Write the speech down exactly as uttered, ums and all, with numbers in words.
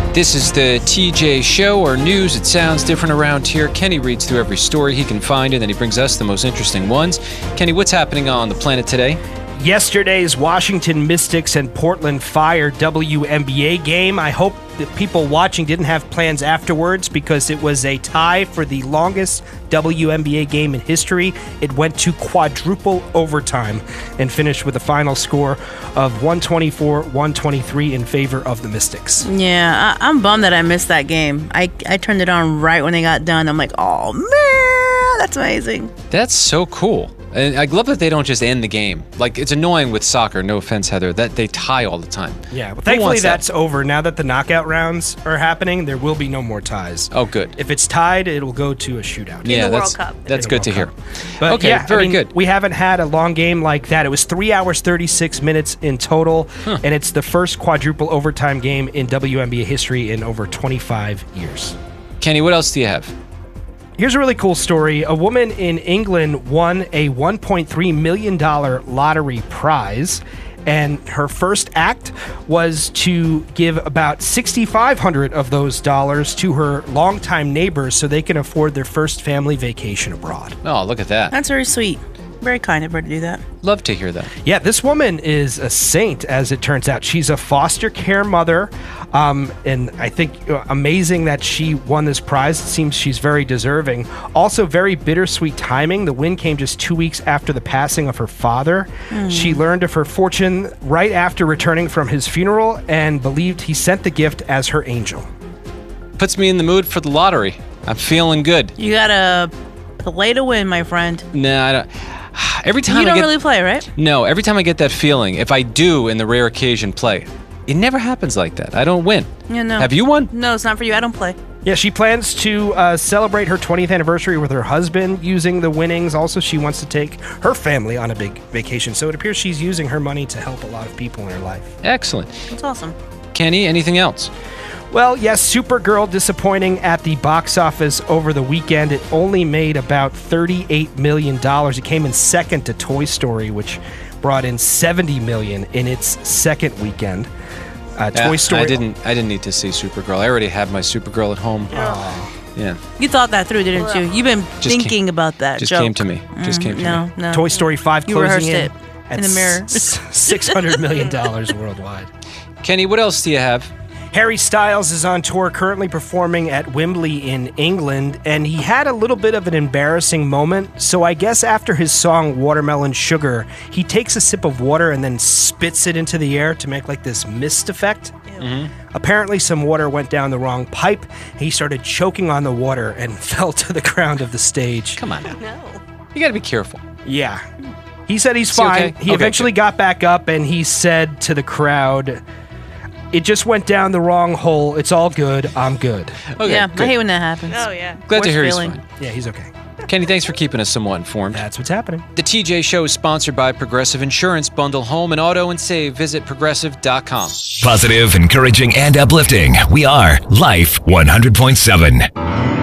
This is the T J Show, or news. It sounds different around here. Kenny reads through every story he can find, and then he brings us the most interesting ones. Kenny, what's happening on the planet today? Yesterday's Washington Mystics and Portland Fire W N B A game. I hope that people watching didn't have plans afterwards because it was a tie for the longest W N B A game in history. It went to quadruple overtime and finished with a final score of one twenty-four one twenty-three in favor of the Mystics. Yeah, I- I'm bummed that I missed that game. I, I turned it on right when they got done. I'm like, oh, man, that's amazing. That's so cool. And I love that they don't just end the game. Like, it's annoying with soccer, no offense, Heather, that they tie all the time. Yeah, well, Who thankfully wants that? that's over. Now that the knockout rounds are happening, there will be no more ties. Oh, good. If it's tied, it'll go to a shootout. Yeah, the World that's, Cup. that's In the good to World hear. Cup. But okay, yeah, very I mean, good. We haven't had a long game like that. It was three hours, thirty-six minutes in total, Huh. and it's the first quadruple overtime game in W N B A history in over twenty-five years. Kenny, what else do you have? Here's a really cool story. A woman in England won a one point three million dollars lottery prize, and her first act was to give about six thousand five hundred dollars of those dollars to her longtime neighbors so they can afford their first family vacation abroad. Oh, look at that. That's very sweet. Very kind of her to do that. Love to hear that. Yeah, this woman is a saint, as it turns out. She's a foster care mother, um, and I think uh, amazing that she won this prize. It seems she's very deserving. Also, very bittersweet timing. The win came just two weeks after the passing of her father. Mm. She learned of her fortune right after returning from his funeral and believed he sent the gift as her angel. Puts me in the mood for the lottery. I'm feeling good. You gotta play to win, my friend. Nah, I don't. Every time You don't I get, really play, right? No, every time I get that feeling, if I do in the rare occasion play, it never happens like that. I don't win. Yeah, no. Have you won? No, it's not for you. I don't play. Yeah, she plans to uh, celebrate her twentieth anniversary with her husband using the winnings. Also, she wants to take her family on a big vacation. So it appears she's using her money to help a lot of people in her life. Excellent. That's awesome. Kenny, anything else? Well, yes, Supergirl disappointing at the box office over the weekend. It only made about thirty-eight million dollars. It came in second to Toy Story, which brought in seventy million dollars in its second weekend. Uh, Yeah, Toy Story. I didn't. I didn't need to see Supergirl. I already have my Supergirl at home. Yeah, You thought that through, didn't you? You've been Just thinking came- about that just joke. came to me. Just came to no, me. no. Toy Story five You closing rehearsed in it at in the mirror. six hundred million dollars worldwide. Kenny, what else do you have? Harry Styles is on tour, currently performing at Wembley in England, and he had a little bit of an embarrassing moment. So I guess after his song Watermelon Sugar, he takes a sip of water and then spits it into the air to make like this mist effect. Mm-hmm. Apparently some water went down the wrong pipe. He started choking on the water and fell to the ground of the stage. Come on now. No. You got to be careful. Yeah. He said he's Is he fine. okay? He Okay, eventually good. got back up and he said to the crowd, "It just went down the wrong hole. It's all good. I'm good." Okay, yeah, good. I hate when that happens. Oh, yeah. Glad to Worst hear feeling. he's fine. Yeah, he's okay. Kenny, thanks for keeping us somewhat informed. That's what's happening. The T J Show is sponsored by Progressive Insurance. Bundle home and auto and save. Visit progressive dot com. Positive, encouraging, and uplifting. We are Life one hundred point seven.